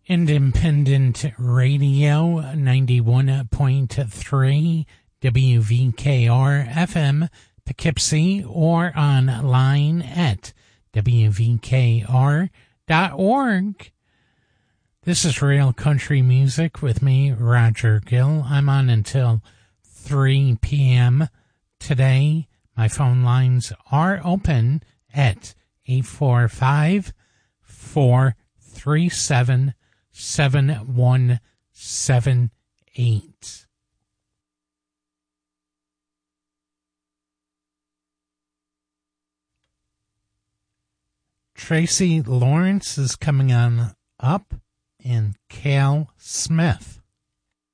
Independent Radio 91.3 WVKR FM Poughkeepsie, or online at WVKR.org. This is Real Country Music with me, Roger Gill. I'm on until 3 p.m. today. My phone lines are open at 845-437-7178. Tracy Lawrence is coming on up, and Cal Smith.